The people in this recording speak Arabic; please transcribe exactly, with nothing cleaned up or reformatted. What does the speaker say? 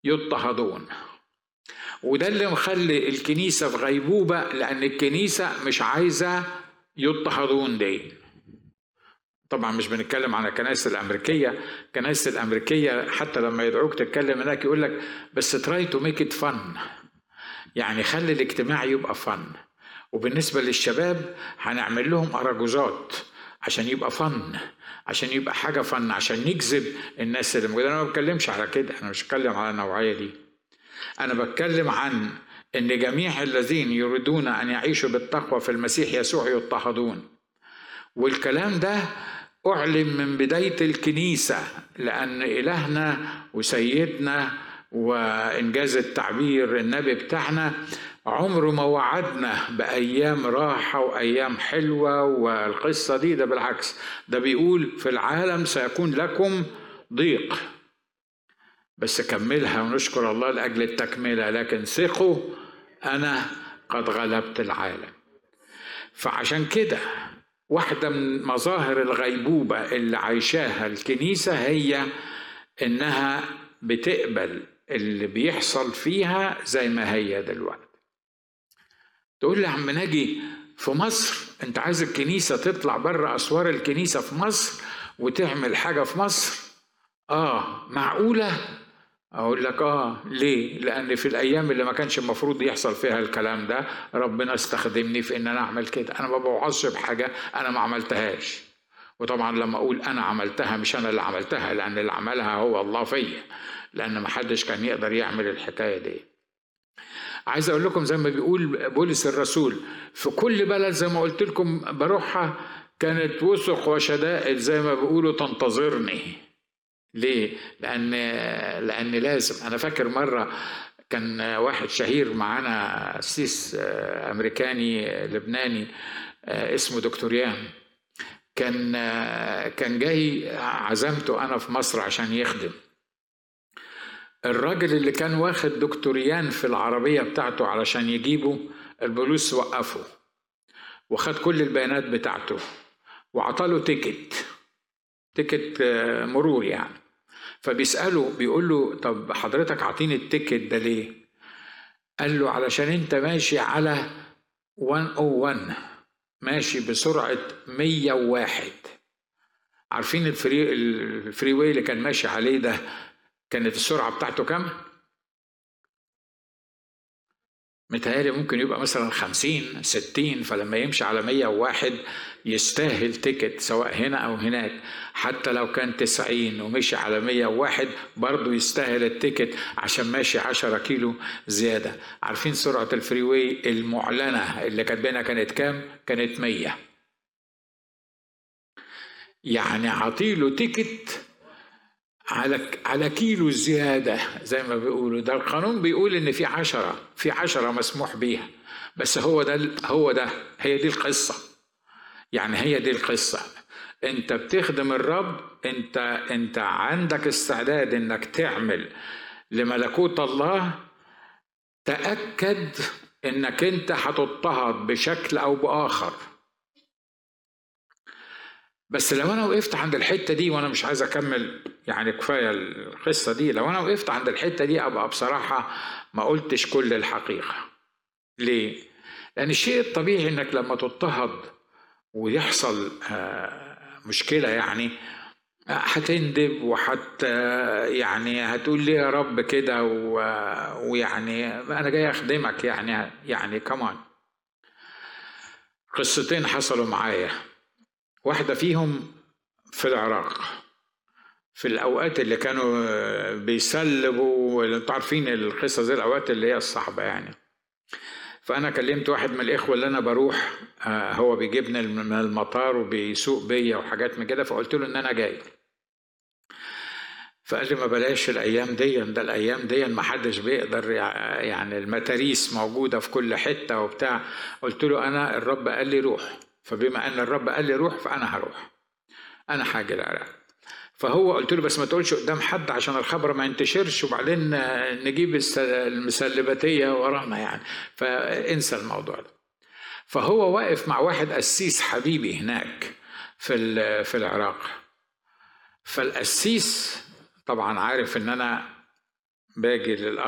يضطهدون. وده اللي مخلي الكنيسة في غيبوبة، لأن الكنيسة مش عايزة يضطهدون دي. طبعا مش بنتكلم عن الكنائس الأمريكية. الكنائس الأمريكية حتى لما يدعوك تتكلم هناك يقول لك بس try to make it fun، يعني خلي الاجتماع يبقى فن. وبالنسبة للشباب هنعمل لهم أراجوزات عشان يبقى فن، عشان يبقى حاجة فن، عشان نجذب الناس اللي موجودة. أنا ما بتكلمش على كده، أنا مش بتكلم على النوعية دي. أنا بتكلم عن إن جميع الذين يريدون أن يعيشوا بالتقوى في المسيح يسوع يضطهدون. والكلام ده أعلن من بداية الكنيسة، لأن إلهنا وسيدنا وإنجاز التعبير النبي بتاعنا عمره ما وعدنا بأيام راحة وأيام حلوة والقصة دي. ده بالعكس، ده بيقول في العالم سيكون لكم ضيق، بس كملها ونشكر الله لأجل التكملة، لكن ثقوا أنا قد غلبت العالم. فعشان كده واحدة من مظاهر الغيبوبة اللي عايشاها الكنيسة هي إنها بتقبل اللي بيحصل فيها زي ما هي دلوقتي. تقول لي عم ناجي في مصر أنت عايز الكنيسة تطلع بره أسوار الكنيسة في مصر وتعمل حاجة في مصر؟ آه معقولة؟ أقول لك آه. ليه؟ لأن في الأيام اللي ما كانش المفروض يحصل فيها الكلام ده ربنا استخدمني في إن أنا أعمل كده. أنا ما بوعظش بحاجة أنا ما عملتهاش. وطبعا لما أقول أنا عملتها مش أنا اللي عملتها، لأن اللي عملها هو الله فيا، لأن ما حدش كان يقدر يعمل الحكاية دي. عايز أقول لكم زي ما بيقول بولس الرسول، في كل بلد زي ما قلت لكم بروحها كانت وثق وشدائد زي ما بيقولوا تنتظرني. ليه؟ لأن لأن لازم. أنا فاكر مرة كان واحد شهير معانا قسيس أمريكاني لبناني اسمه دكتوريان، كان كان جاي عزمته أنا في مصر عشان يخدم. الراجل اللي كان واخد دكتوريان في العربية بتاعته علشان يجيبه، البوليس وقفه وخد كل البيانات بتاعته وعطاله تيكت تيكت مرور يعني. فبيسأله بيقول له طب حضرتك عطيني التيكت ده ليه؟ قال له علشان انت ماشي على مية وواحد، ماشي بسرعة مية وواحد. عارفين الفري الفري واي اللي كان ماشي عليه ده كانت السرعة بتاعته كام؟ متهيألي ممكن يبقى مثلا خمسين ستين. فلما يمشي على مية وواحد يستاهل تيكت سواء هنا أو هناك. حتى لو كان تسعين ومشي على مية وواحد برضو يستاهل التيكت عشان ماشي عشرة كيلو زيادة. عارفين سرعة الفريوي المعلنة اللي كاتبينها كانت كام؟ كانت مية. يعني عطيله تيكت على على كيلو زيادة زي ما بيقولوا. ده القانون بيقول إن في عشرة في عشرة مسموح بيها، بس هو ده هو ده هي دي القصة. يعني هي دي القصة. أنت بتخدم الرب، أنت أنت عندك استعداد إنك تعمل لملكوت الله، تأكد إنك أنت هتضطهد بشكل أو بآخر. بس لو أنا وقفت عند الحتة دي، وأنا مش عايز أكمل يعني كفاية القصة دي، لو أنا وقفت عند الحتة دي أبقى بصراحة ما قلتش كل الحقيقة. ليه؟ لأن الشيء الطبيعي إنك لما تضطهد ويحصل مشكلة يعني هتندب وحت يعني هتقول لي يا رب كده، ويعني أنا جاي أخدمك يعني يعني كمان. قصتين حصلوا معايا، واحدة فيهم في العراق في الأوقات اللي كانوا بيسلبوا، انتوا عارفين القصة زي الأوقات اللي هي الصعبة يعني. فأنا كلمت واحد من الإخوة اللي أنا بروح، هو بيجيبني من المطار وبيسوق بيا وحاجات من كده، فقلت له إن أنا جاي. فقال لي ما بلاش الأيام دي، ده الأيام دي ما حدش بيقدر يعني، المتاريس موجودة في كل حتة وبتاع. قلت له أنا الرب قال لي روح، فبما أن الرب قال لي روح فأنا هروح، أنا حاجة العراق. فهو قلت له بس ما تقولش قدام حد عشان الخبر ما ينتشرش وبعدين نجيب المسلباتية ورانا يعني، فانسى الموضوع ده. فهو واقف مع واحد قسيس حبيبي هناك في في العراق. فالقسيس طبعا عارف ان انا باجي للأخ